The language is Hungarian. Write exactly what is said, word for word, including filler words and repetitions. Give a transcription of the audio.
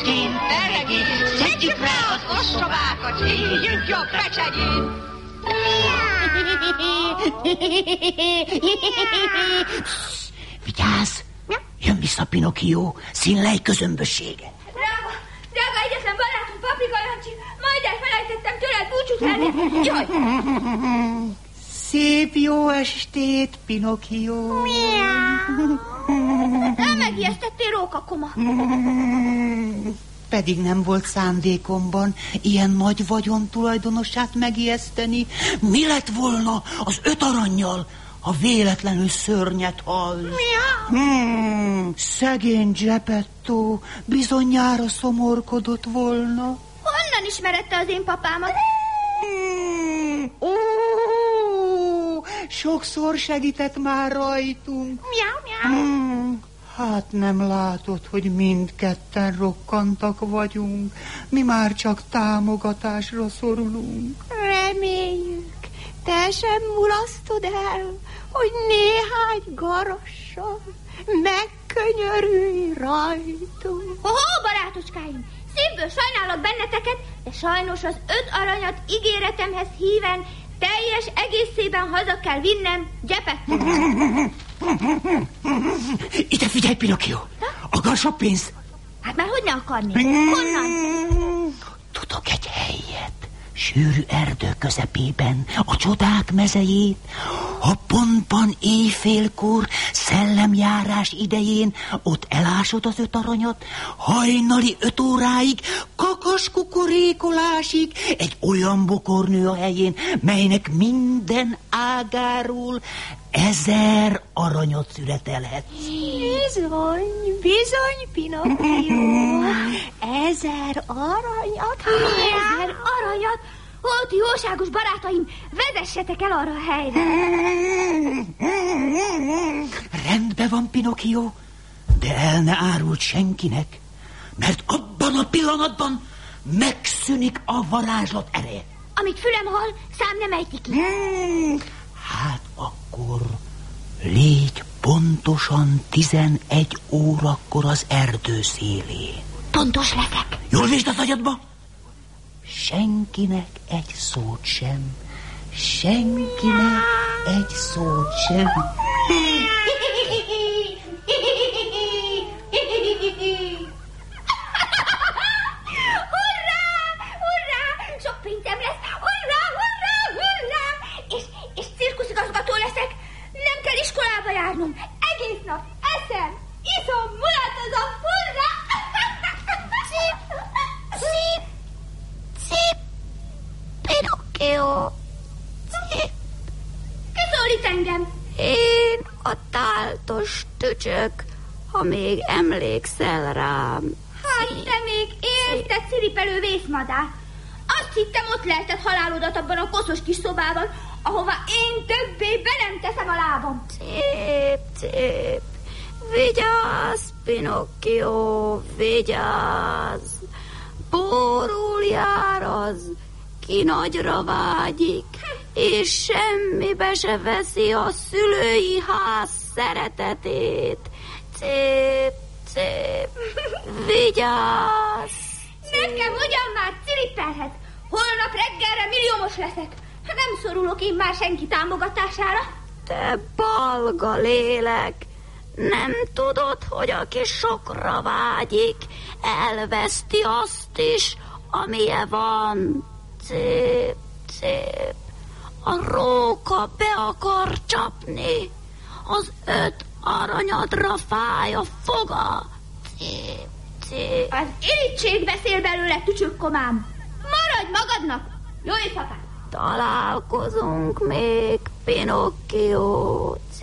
Pecsegyén, Peregén, szedjük rá az ostrobákat, éljünk jobb Pecsegyén. Vigyázz! Jön vissza Pinokkió, színlej közömbössége. Drága, drága egyetlen barátom, Paprika Jancsi, majd elfelejtettem tőled búcsút venni. Jaj! Szép jó estét, Pinokkió. Elmegijesztettél, rókakoma. Pedig nem volt szándékomban ilyen nagy vagyon tulajdonosát megijeszteni. Mi lett volna az öt arannyal, ha véletlenül szörnyet hall? Hmm, szegény Geppetto bizonyára szomorkodott volna. Honnan ismered te az én papámat? Hmm, ó, sokszor segített már rajtunk. Miau, miau. Hmm, hát nem látod, hogy mindketten rokkantak vagyunk. Mi már csak támogatásra szorulunk. Reméljük, te sem mulasztod el, hogy néhány garossal megkönyörülj rajtunk. Ho-ho, barátocskáim! Szívből sajnálok benneteket, de sajnos az öt aranyat ígéretemhez híven teljes egészében haza kell vinnem Geppettónak. Ide figyelj, Pinokkió! Akarsz a pénzt? Hát már hogy ne akarnék? Honnan? Tudok egy helyet. Sűrű erdő közepében, a csodák mezejét. Ha pontban éjfélkor, szellemjárás idején ott elásod az öt aranyat, hajnali öt óráig, kakas kukorékolásig egy olyan bokornő a helyén, melynek minden ágáról ezer aranyat születelhet. Bizony, bizony, Pinokkió. Ezer aranyat? Ezer aranyat? Ó, ti jóságos barátaim, vezessetek el arra a helyre. Rendben van, Pinokkió, de el ne árult senkinek, mert abban a pillanatban megszűnik a varázslat ereje. Amit fülem hall, szám nem ejti ki. Hát akkor légy pontosan tizenegy órakor az erdő szélén. Pontos leszek. Jól vizsd az agyadba? Senkinek egy szót sem. Senkinek egy szót sem. Hurrá! Hurrá! Sok pénzem lesz! Hurrá! Hurrá! Hurrá! És, és cirkuszigazgató leszek! Nem kell iskolába járnom! Egész nap eszem, iszom, mulatozom! Hurrá! Szép! Szép! Szép! Pinokkió! Szép! Ki szólít engem? Én a táltos tücsök, ha még emlékszel rám. Hát te még élsz, te ciripelő vészmadár. Azt hittem, ott lehetett halálodat abban a koszos kis szobában, ahova én többé be nem teszem a lábam. Szép, szép. Vigyázz, Pinokkió, vigyázz. Pórul jár az, ki nagyra vágyik, és semmibe se veszi a szülői ház szeretetét. Szép, szép, vigyázz. Nekem ugyan már ciripelhet. Holnap reggelre milliómos leszek. Nem szorulok én már senki támogatására. Te balga lélek, nem tudod, hogy aki sokra vágyik, elveszti azt is, amilyen van. Szép, szép. A róka be akar csapni, az öt aranyadra fáj a foga. Szép, szép. Az irítség beszél belőle, tücsökkomám. Maradj magadnak. Jó éjszakát! Találkozunk még, Pinokkió.